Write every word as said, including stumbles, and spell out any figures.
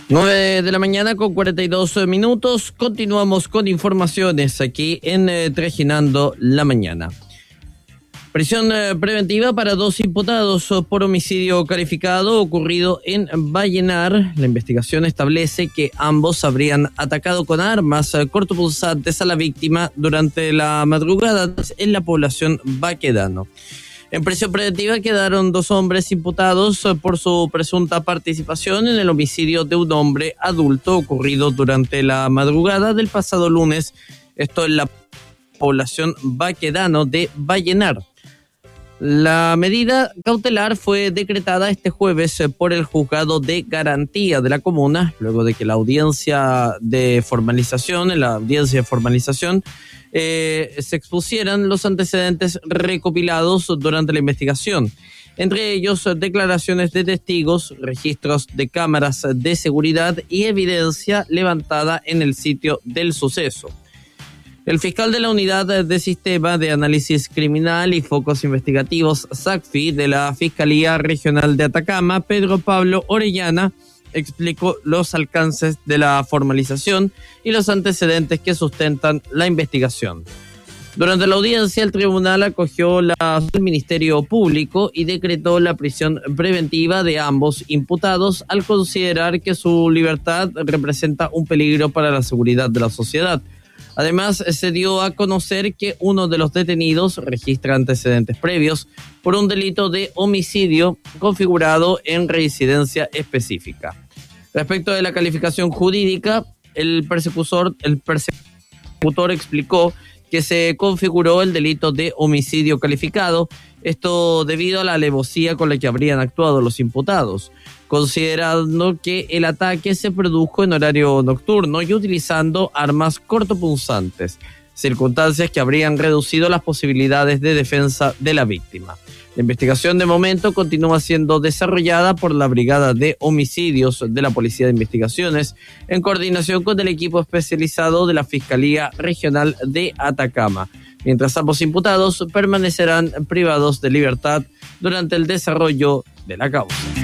nueve de la mañana con cuarenta y dos minutos. Continuamos con informaciones aquí en eh, Trajinando la Mañana. Prisión eh, preventiva para dos imputados por homicidio calificado ocurrido en Vallenar. La investigación establece que ambos habrían atacado con armas eh, cortopunzantes a la víctima durante la madrugada en la población Baquedano. En prisión preventiva quedaron dos hombres imputados por su presunta participación en el homicidio de un hombre adulto ocurrido durante la madrugada del pasado lunes, esto en la población Baquedano de Vallenar. La medida cautelar fue decretada este jueves por el juzgado de garantía de la comuna, luego de que la audiencia de formalización, en la audiencia de formalización, eh, se expusieran los antecedentes recopilados durante la investigación. Entre ellos, declaraciones de testigos, registros de cámaras de seguridad y evidencia levantada en el sitio del suceso. El fiscal de la Unidad de Sistema de Análisis Criminal y Focos Investigativos, SACFI, de la Fiscalía Regional de Atacama, Pedro Pablo Orellana, explicó los alcances de la formalización y los antecedentes que sustentan la investigación. Durante la audiencia, el tribunal acogió la del Ministerio Público y decretó la prisión preventiva de ambos imputados al considerar que su libertad representa un peligro para la seguridad de la sociedad. Además, se dio a conocer que uno de los detenidos registra antecedentes previos por un delito de homicidio configurado en reincidencia específica. Respecto de la calificación jurídica, el persecutor, el persecutor explicó que se configuró el delito de homicidio calificado, esto debido a la alevosía con la que habrían actuado los imputados, considerando que el ataque se produjo en horario nocturno y utilizando armas cortopunzantes, circunstancias que habrían reducido las posibilidades de defensa de la víctima. La investigación de momento continúa siendo desarrollada por la Brigada de Homicidios de la Policía de Investigaciones en coordinación con el equipo especializado de la Fiscalía Regional de Atacama, mientras ambos imputados permanecerán privados de libertad durante el desarrollo de la causa.